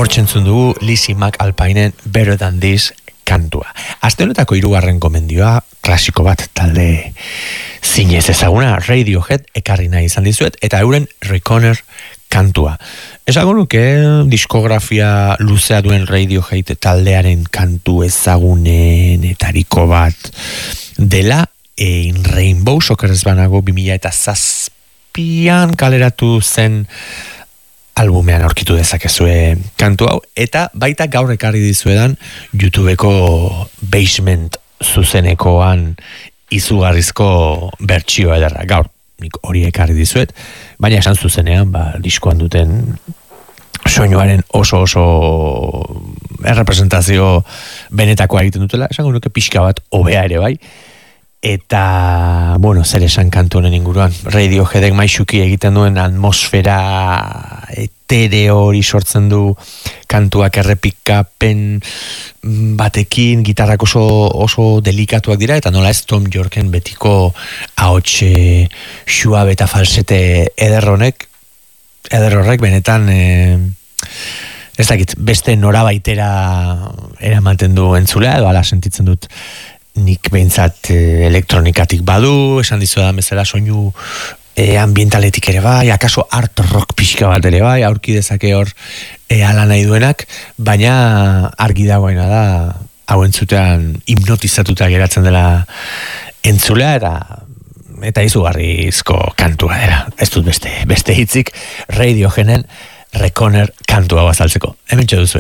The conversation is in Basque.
Hortzentzun dugu Lizzie McAlpinen Better Than This kantua. Aste honetako 3. gomendioa klasiko bat talde zinez ezaguna Radiohead ekarri nahi izan dizuet eta euren Reconer kantua. Esango nuke diskografia luzea duen Radiohead taldearen kantu ezagunenetariko bat dela In Rainbow sokerez banago 2007an kaleratu zen albumean aurkitu dezakezue kantu hau, eta baita gaur ekarri dizuedan YouTubeko Basement zuzenekoan izugarrizko bertsio ederra. Gaur nik hori ekarri dizuet, baina esan zuzenean diskoan duten soinuaren oso errepresentazio benetakoa egiten dutela, esango nuke pixka bat hobea ere bai. Eta, zer esan kantu honen inguruan, Radioheadek maixuki egiten duen atmosfera etereo hori sortzen du kantuak errepikapen batekin, gitarrak oso delikatuak dira, eta nola ez Tom Yorken betiko ahots suabe eta falsete ederrorrek benetan ez dakit, beste norabaitera eramaten du entzulea, edo ala sentitzen dut nik behintzat elektronikatik badu, esan dizuedan bezala soinu ambientaletik ere bai, akaso art rock pixka bat ere bai, aurki dezake hor ala nahi duenak, baina argi dagoena da hau entzutean hipnotizatuta geratzen dela entzulea, eta izugarrizko kantua dela, ez dut beste hitzik Radioheaden Reconer kantua bazaltzeko. Hemen txeduzue.